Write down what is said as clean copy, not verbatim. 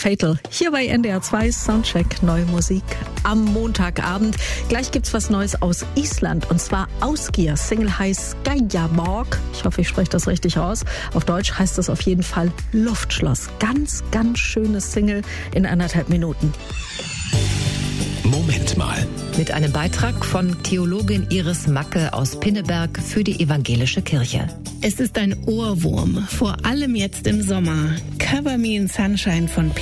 Fatal. Hier bei NDR 2 Soundcheck, neue Musik am Montagabend. Gleich gibt's was Neues aus Island und zwar Ausgeir. Single heißt Skýjaborg. Ich hoffe, ich spreche das richtig aus. Auf Deutsch heißt das auf jeden Fall Luftschloss. Ganz, ganz schönes Single in 1,5 Minuten. Moment mal. Mit einem Beitrag von Theologin Iris Macke aus Pinneberg für die Evangelische Kirche. Es ist ein Ohrwurm, vor allem jetzt im Sommer. Cover Me in Sunshine von